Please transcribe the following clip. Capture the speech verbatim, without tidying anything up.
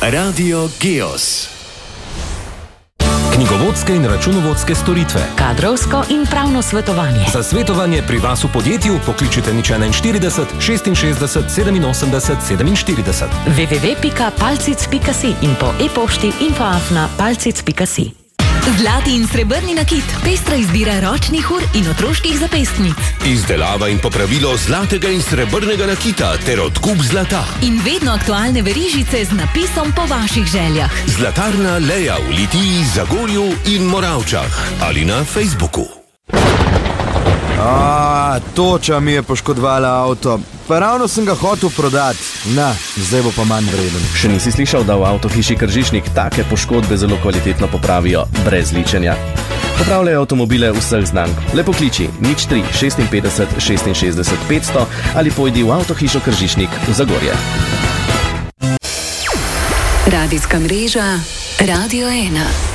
Radio Geos. Knjigovodske in računovodske storitve. Kadrovsko in pravno svetovanje. Za svetovanje pri vas v podjetju pokličite nič enainštirideset šestinšestdeset sedeminosemdeset sedeminštirideset. w w w pika palcic pika si in po e-pošti info afna palcic pika si. Zlati in srebrni nakit, pestra izbira ročnih ur in otroških zapestnic. Izdelava in popravilo zlatega in srebrnega nakita ter odkup zlata. In vedno aktualne verižice z napisom po vaših željah. Zlatarna Leja v Litiji, Zagorju in Moravčah ali na Facebooku. A, toča mi je poškodovala avto. Pa ravno sem ga hotel prodati. Na, zdaj bo pa manj vreden. Še nisi slišal, da v avtohiši Kržišnik take poškodbe zelo kvalitetno popravijo, brez ličenja? Popravljajo avtomobile vseh znamk. Le pokliči nič tri šestinpetdeset šestinšestdeset petsto ali pojdi v avtohišo Kržišnik v Zagorje. Radijska mreža Radio ena.